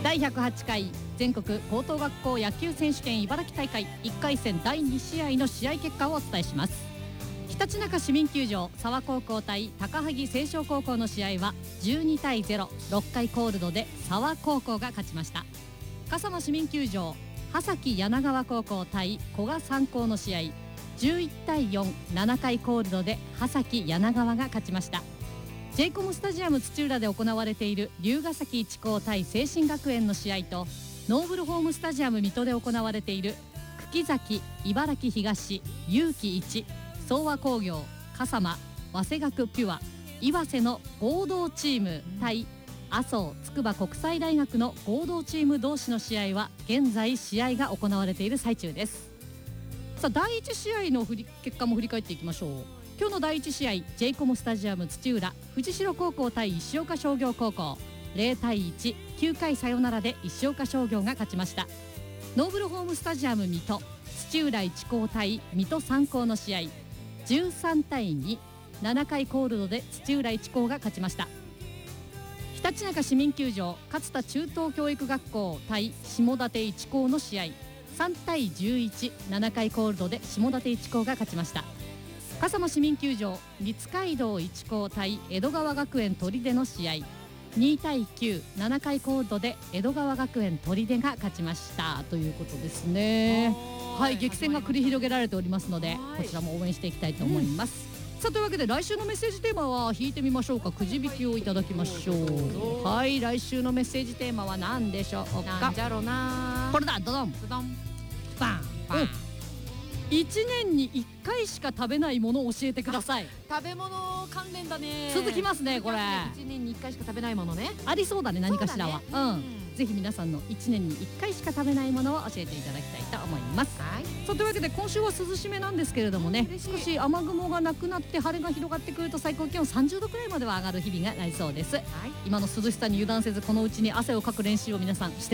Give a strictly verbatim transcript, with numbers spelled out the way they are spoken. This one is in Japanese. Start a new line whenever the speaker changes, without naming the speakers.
だいひゃくはちかい全国高等学校野球選手権茨城大会いっかい戦だいに試合の試合結果をお伝えします。ひたちなか市民球場沢高校対高萩青翔高校の試合はじゅうにたいゼロ、ろっかいコールドで沢高校が勝ちました。笠間市民球場波崎柳川高校対古賀三高の試合じゅういちたいよん、ななかいコールドで波崎柳川が勝ちました。ジェイコムスタジアム土浦で行われている龍ヶ崎一高対清新学園の試合とノーブルホームスタジアム水戸で行われている久木崎茨城東勇気一総和工業笠間早稲学ピュア岩瀬の合同チーム対麻生筑波国際大学の合同チーム同士の試合は現在試合が行われている最中です。さあだいいち試合の振り結果も振り返っていきましょう。今日のだいいち試合ジェイコムスタジアム土浦藤代高校対石岡商業高校ゼロたいいち、きゅうかいサヨナラで石岡商業が勝ちました。ノーブルホームスタジアム水戸土浦一高対水戸三高の試合じゅうさんたいに、ななかいコールドで土浦一高が勝ちました。ひたちなか市民球場勝田中等教育学校対下館一高の試合さんたいじゅういち、ななかいコールドで下館一高が勝ちました。笠間市民球場三街道一高対江戸川学園砦の試合にたいきゅう、ななかいコールドで江戸川学園砦が勝ちましたということですね。はい、激戦が繰り広げられておりますのでこちらも応援していきたいと思います、うん、さあというわけで来週のメッセージテーマは引いてみましょうか。くじ引きをいただきましょう。はい、来週のメッセージテーマは何でしょうか。
なんじゃろな。
これだ、ドドン
ドドン
バンバン。いちねんにいっかいしか食べないものを教えてください。
食べ物関連だね。
続きますねこれ。
いちねんにいっかいしか食べないものね。
ありそうだね、何かしらは。う、ね、うん、
うん、
ぜひ皆さんのいちねんにいっかいしか食べないものを教えていただきたいと思います。
はい、
そうというわけで今週は涼しめなんですけれどもね、
し
少し雨雲がなくなって晴れが広がってくると最高気温さんじゅうどくらいまでは上がる日々がなりそうです、はい、今の涼しさに油断せずこのうちに汗をかく練習を皆さんして